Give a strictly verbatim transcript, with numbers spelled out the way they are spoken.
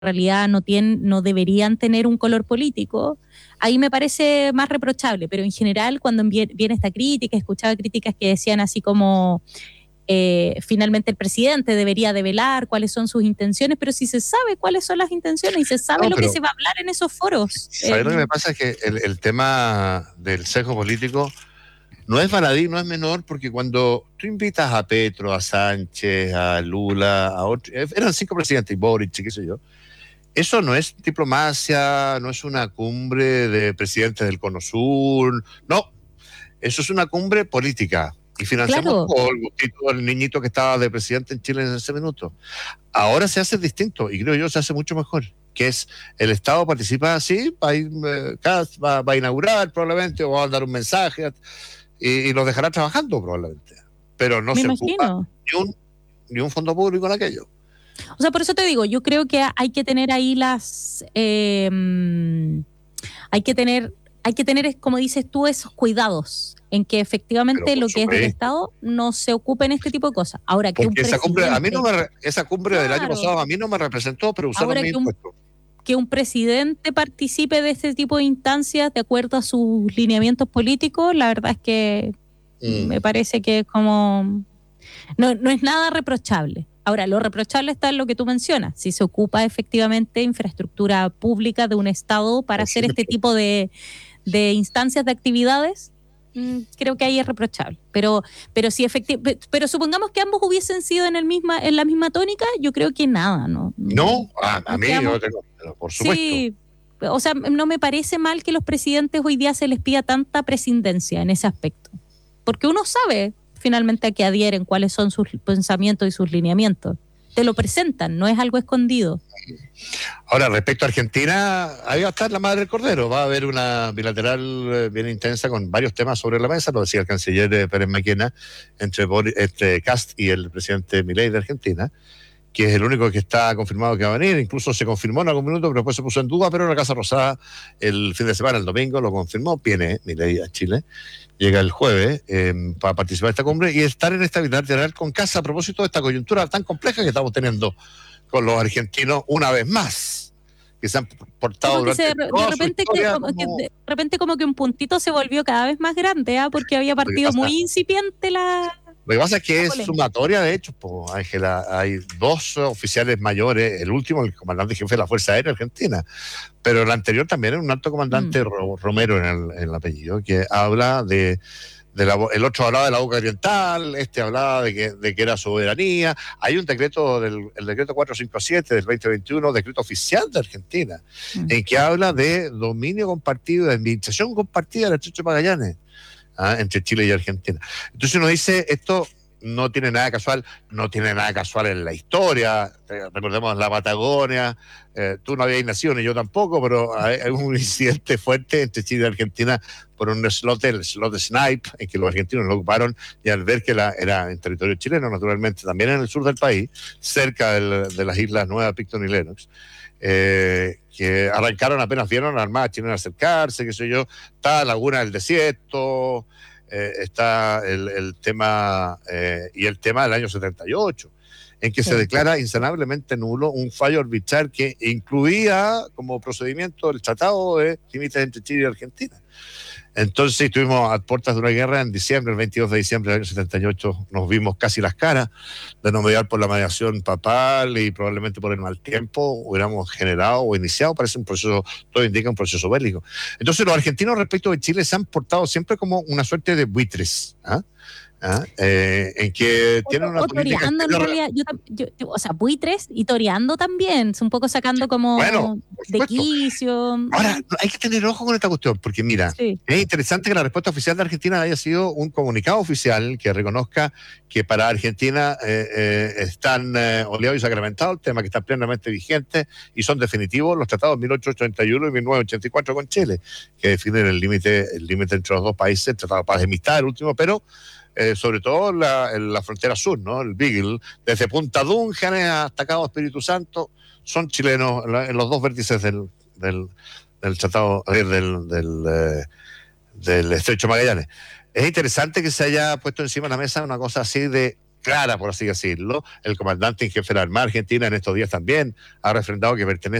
realidad no tienen, no deberían tener un color político, ahí me parece más reprochable. Pero en general, cuando viene esta crítica, escuchaba críticas que decían así como eh, finalmente el presidente debería develar cuáles son sus intenciones, pero si se sabe cuáles son las intenciones y se sabe no, lo que se va a hablar en esos foros. ¿Sabes eh, lo que me pasa? Es que el, el tema del sesgo político no es baladí, no es menor, porque cuando tú invitas a Petro, a Sánchez, a Lula, a otros, eran cinco presidentes, y Boric, qué sé yo, eso no es diplomacia, no es una cumbre de presidentes del Cono Sur, no, eso es una cumbre política. Y financiamos claro. todo el gustito del niñito que estaba de presidente en Chile en ese minuto. Ahora se hace distinto, y creo yo se hace mucho mejor, que es el Estado participa así, va a, ir, va, va a inaugurar probablemente, o va a dar un mensaje, y, y los dejará trabajando probablemente. Pero no Me se ocupa imagino. ni un, ni un fondo público en aquello. O sea, por eso te digo, yo creo que hay que tener ahí las... Eh, hay que tener, hay que tener, como dices tú, esos cuidados en que efectivamente lo que es del Estado no se ocupe en este tipo de cosas. Ahora que Porque un esa cumbre, a mí no me, esa cumbre claro, del año pasado a mí no me representó, pero usaron ahora mis que un, impuestos. que un presidente participe de este tipo de instancias de acuerdo a sus lineamientos políticos, la verdad es que mm. me parece que es como... No, no es nada reprochable. Ahora, lo reprochable está en lo que tú mencionas, si se ocupa efectivamente infraestructura pública de un Estado para hacer este tipo de, de instancias de actividades, creo que ahí es reprochable. Pero, pero si efectivamente, pero supongamos que ambos hubiesen sido en el misma, en la misma tónica, yo creo que nada, ¿no? No, a, a mí, yo tengo, por supuesto. Sí, o sea, no me parece mal que los presidentes hoy día se les pida tanta prescindencia en ese aspecto, porque uno sabe finalmente a qué adhieren, cuáles son sus pensamientos y sus lineamientos. Te lo presentan, no es algo escondido. Ahora, respecto a Argentina, ahí va a estar la madre del cordero. Va a haber una bilateral bien intensa con varios temas sobre la mesa, lo decía el canciller Pérez Maquena, entre, entre Kast y el presidente Milei de Argentina, que es el único que está confirmado que va a venir. Incluso se confirmó en algún minuto, pero después se puso en duda, pero la Casa Rosada el fin de semana, el domingo, lo confirmó. Viene Milei a Chile, llega el jueves eh, para participar de esta cumbre y estar en esta bilateral con Kast a propósito de esta coyuntura tan compleja que estamos teniendo con los argentinos una vez más, que se han portado sí, durante se, toda de repente su historia que, como, como... que de repente como que un puntito se volvió cada vez más grande, ¿eh? Porque había partido muy incipiente la... Lo que pasa es que es sumatoria de hechos, pues, Ángela. Hay dos oficiales mayores, el último, el comandante jefe de la Fuerza Aérea Argentina, pero el anterior también era un alto comandante mm. Romero en el, en el apellido, que habla de, de la, el otro hablaba de la boca oriental, este hablaba de que, de que era soberanía. Hay un decreto, del, el decreto cuatrocientos cincuenta y siete del veinte veintiuno, decreto oficial de Argentina, mm. en que habla de dominio compartido, de administración compartida del Estrecho de Magallanes. ¿Ah? Entre Chile y Argentina. Entonces uno dice, esto no tiene nada casual, no tiene nada casual en la historia. Recordemos la Patagonia, eh, tú no habías nacido ni yo tampoco, pero hay, hay un incidente fuerte entre Chile y Argentina por un slot, el slot de Snipe, en que los argentinos lo ocuparon, y al ver que la, era en territorio chileno, naturalmente, también en el sur del país, cerca del, de las islas Nueva Picton y Lennox, Eh, que arrancaron apenas vieron a la Armada chilena acercarse, qué sé yo, está la Laguna del Desierto, eh, está el, el tema, eh, y el tema del año setenta y ocho, en que sí. se declara insanablemente nulo un fallo arbitral que incluía como procedimiento el tratado de límites entre Chile y Argentina. Entonces estuvimos a puertas de una guerra en diciembre, el veintidós de diciembre del año setenta y ocho, nos vimos casi las caras de no mediar por la mediación papal y probablemente por el mal tiempo hubiéramos generado o iniciado, parece un proceso, todo indica un proceso bélico. Entonces los argentinos respecto de Chile se han portado siempre como una suerte de buitres, ¿ah? ¿Ah? Eh, en que tienen una o política toreando en realidad, yo, yo, yo, o sea, buitres y toreando también, un poco sacando como bueno, de quicio. Ahora, hay que tener ojo con esta cuestión, porque mira, sí. es interesante que la respuesta oficial de Argentina haya sido un comunicado oficial que reconozca que para Argentina eh, eh, están eh, oleados y sacramentados el tema, que está plenamente vigente y son definitivos los tratados mil ochocientos ochenta y uno y mil novecientos ochenta y cuatro con Chile, que definen el límite el límite entre los dos países, el Tratado de Paz de Amistad, el último, pero Eh, sobre todo la, en la frontera sur, ¿no? El Beagle, desde Punta Duncan hasta Cabo Espíritu Santo, son chilenos en, la, en los dos vértices del, del, del tratado, eh, del, del, eh, del Estrecho Magallanes. Es interesante que se haya puesto encima de la mesa una cosa así de clara, por así decirlo. El comandante en jefe de la Armada Argentina en estos días también ha refrendado que pertenece